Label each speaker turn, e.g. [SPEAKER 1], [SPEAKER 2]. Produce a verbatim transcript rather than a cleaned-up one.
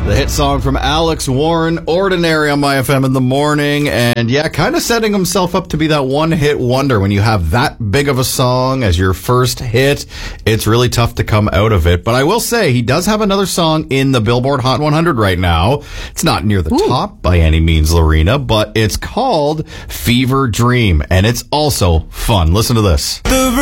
[SPEAKER 1] The hit song from Alex Warren, Ordinary, on My F M in the morning. And yeah, kind of setting himself up to be that one-hit wonder. When you have that big of a song as your first hit, it's really tough to come out of it. But I will say, he does have another song in the Billboard Hot one hundred right now. It's not near the Ooh. top by any means, Lorena, but it's called Fever Dream. And it's also fun. Listen to this.
[SPEAKER 2] The